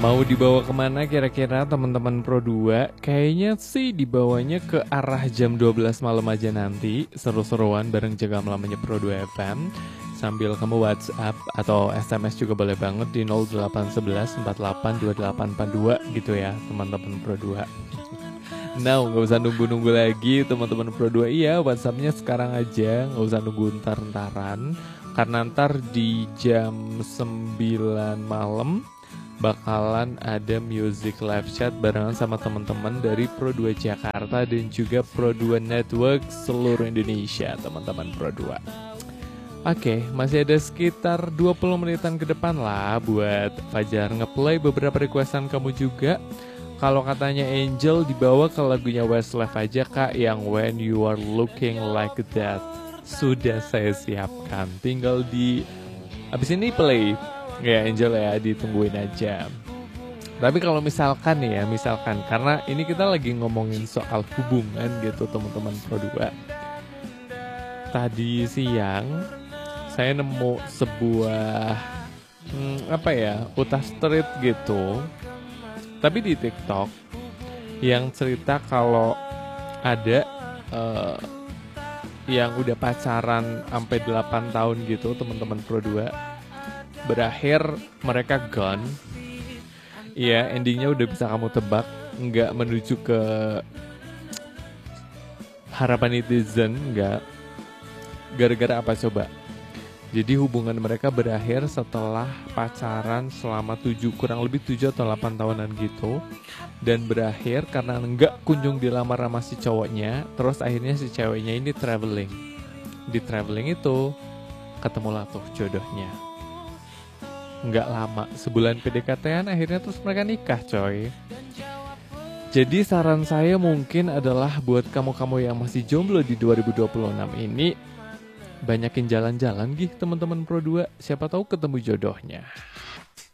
Mau dibawa kemana kira-kira teman-teman Pro 2? Kayaknya sih dibawanya ke arah jam 12 malam aja nanti. Seru-seruan bareng Jaga Melamanya Pro 2 FM. Sambil kamu WhatsApp atau SMS juga boleh banget di 0811 482842 gitu ya teman-teman Pro 2. Nah, nggak usah nunggu-nunggu lagi teman-teman Pro 2. Iya, WhatsAppnya sekarang aja, nggak usah nunggu ntar-ntaran. Karena ntar di jam 9 malam bakalan ada music live chat barengan sama teman-teman dari Pro 2 Jakarta dan juga Pro 2 Network seluruh Indonesia, teman-teman Pro 2. Oke, masih ada sekitar 20 menitan ke depan lah buat Fajar ngeplay beberapa requestan kamu juga. Kalau katanya Angel dibawa ke lagunya Westlife aja kak, yang When You Are Looking Like That. Sudah saya siapkan, tinggal di abis ini play. Ya Angel ya, ditungguin aja. Tapi kalau misalkan nih ya, misalkan karena ini kita lagi ngomongin soal hubungan gitu teman-teman Pro 2. Tadi siang saya nemu sebuah utas street gitu. Tapi di TikTok yang cerita kalau ada yang udah pacaran sampai 8 tahun gitu teman-teman Pro 2. Berakhir mereka gone. Iya, endingnya udah bisa kamu tebak, nggak menuju ke harapan netizen, nggak. Gara-gara apa coba? Jadi hubungan mereka berakhir setelah pacaran selama kurang lebih 7 atau 8 tahunan gitu. Dan berakhir karena nggak kunjung dilamar sama si cowoknya. Terus akhirnya si ceweknya ini traveling. Di traveling itu ketemulah tuh jodohnya. Nggak lama, sebulan PDKT-an akhirnya terus mereka nikah coy. Jadi saran saya mungkin adalah buat kamu-kamu yang masih jomblo di 2026 ini, banyakin jalan-jalan gih teman-teman Pro 2, siapa tahu ketemu jodohnya.